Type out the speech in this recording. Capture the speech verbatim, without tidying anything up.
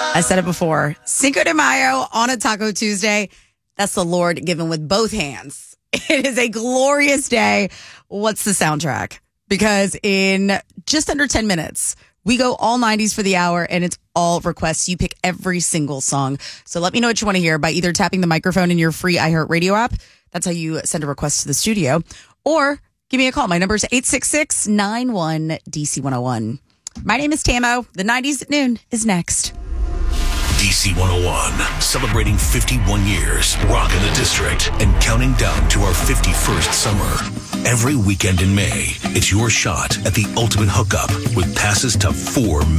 I said it before. Cinco de Mayo on a Taco Tuesday. That's the Lord given with both hands. It is a glorious day. What's the soundtrack? Because in just under ten minutes, we go all nineties for the hour, and it's all requests. You pick every single song. So let me know what you want to hear by either tapping the microphone in your free iHeartRadio app. That's how you send a request to the studio. Or give me a call. My number is eight six six, nine one, D C one oh one. My name is Tamo. The nineties at noon is next. D C one oh one, celebrating fifty-one years, rocking the district, and counting down to our fifty-first summer. Every weekend in May, it's your shot at the ultimate hookup with passes to four